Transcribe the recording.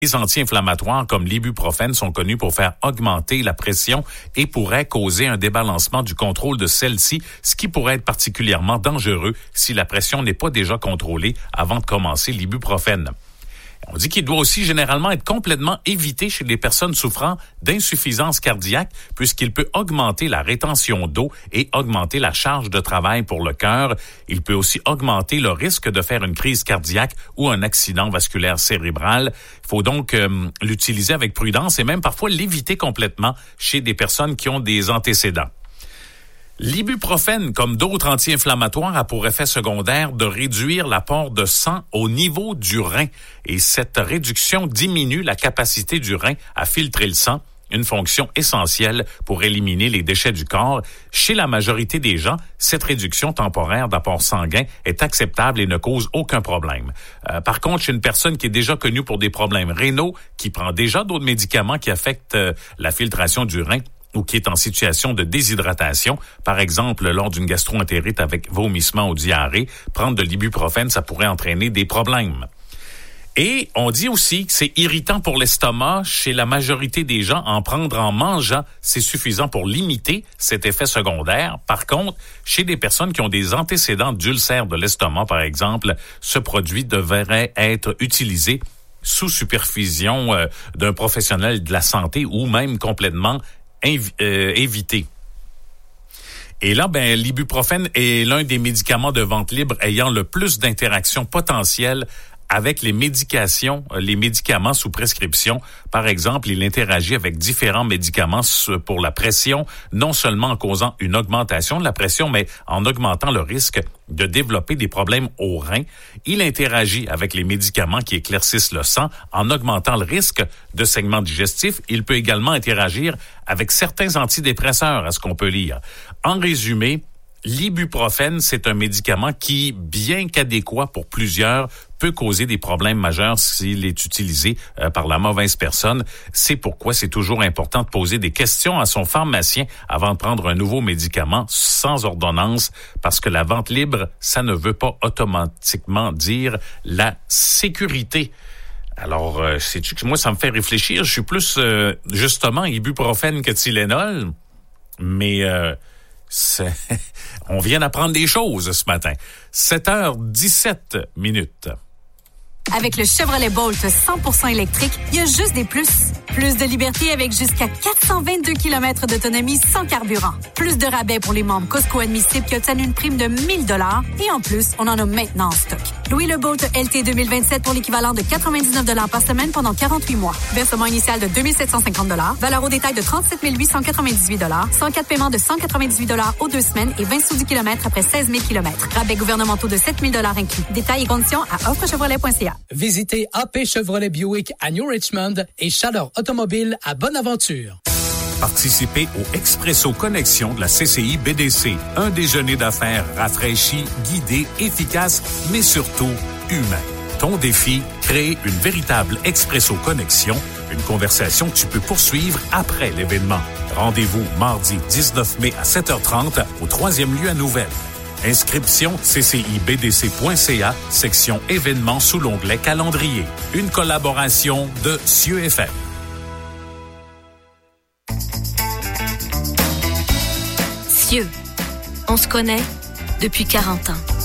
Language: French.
Les anti-inflammatoires comme l'ibuprofène sont connus pour faire augmenter la pression et pourraient causer un débalancement du contrôle de celle-ci, ce qui pourrait être particulièrement dangereux si la pression n'est pas déjà contrôlée avant de commencer l'ibuprofène. On dit qu'il doit aussi généralement être complètement évité chez les personnes souffrant d'insuffisance cardiaque puisqu'il peut augmenter la rétention d'eau et augmenter la charge de travail pour le cœur. Il peut aussi augmenter le risque de faire une crise cardiaque ou un accident vasculaire cérébral. Il faut donc l'utiliser avec prudence et même parfois l'éviter complètement chez des personnes qui ont des antécédents. L'ibuprofène, comme d'autres anti-inflammatoires, a pour effet secondaire de réduire l'apport de sang au niveau du rein. Et cette réduction diminue la capacité du rein à filtrer le sang, une fonction essentielle pour éliminer les déchets du corps. Chez la majorité des gens, cette réduction temporaire d'apport sanguin est acceptable et ne cause aucun problème. Par contre, chez une personne qui est déjà connue pour des problèmes rénaux, qui prend déjà d'autres médicaments qui affectent la filtration du rein, ou qui est en situation de déshydratation, par exemple lors d'une gastro-entérite avec vomissement ou diarrhée, prendre de l'ibuprofène, ça pourrait entraîner des problèmes. Et on dit aussi que c'est irritant pour l'estomac. Chez la majorité des gens, en prendre en mangeant, c'est suffisant pour limiter cet effet secondaire. Par contre, chez des personnes qui ont des antécédents d'ulcères de l'estomac, par exemple, ce produit devrait être utilisé sous supervision d'un professionnel de la santé ou même complètement éviter. Et là, l'ibuprofène est l'un des médicaments de vente libre ayant le plus d'interactions potentielles avec les médicaments sous prescription. Par exemple, il interagit avec différents médicaments pour la pression, non seulement en causant une augmentation de la pression, mais en augmentant le risque de développer des problèmes aux reins. Il interagit avec les médicaments qui éclaircissent le sang en augmentant le risque de saignements digestifs. Il peut également interagir avec certains antidépresseurs, à ce qu'on peut lire. En résumé, l'ibuprofène, c'est un médicament qui, bien qu'adéquat pour plusieurs, peut causer des problèmes majeurs s'il est utilisé par la mauvaise personne. C'est pourquoi c'est toujours important de poser des questions à son pharmacien avant de prendre un nouveau médicament sans ordonnance, parce que la vente libre, ça ne veut pas automatiquement dire la sécurité. Alors, sais-tu que moi, ça me fait réfléchir. Je suis plus, justement, ibuprofène que Tylenol, mais on vient d'apprendre des choses ce matin. 7h17. Avec le Chevrolet Bolt 100% électrique, il y a juste des plus. Plus de liberté avec jusqu'à 422 km d'autonomie sans carburant. Plus de rabais pour les membres Costco admissibles qui obtiennent une prime de 1 000 $. Et en plus, on en a maintenant en stock. Louez le Bolt LT 2027 pour l'équivalent de 99 $ par semaine pendant 48 mois. Versement initial de 2 750 $. Valeur au détail de 37 898 $. 104 paiements de 198 $ aux 2 semaines et 20 sous du kilomètre après 16 000 km. Rabais gouvernementaux de 7 000 $ inclus. Détails et conditions à offrechevrolet.ca. Visitez AP Chevrolet Buick à New Richmond et Chaleur Automobile à Bonaventure. Participez au Expresso Connexion de la CCI BDC. Un déjeuner d'affaires rafraîchi, guidé, efficace, mais surtout humain. Ton défi, créer une véritable Expresso Connexion, une conversation que tu peux poursuivre après l'événement. Rendez-vous mardi 19 mai à 7h30 au 3e lieu à Nouvelle. Inscription ccibdc.ca, section événements sous l'onglet calendrier. Une collaboration de Cieux FM. Cieux, on se connaît depuis 40 ans.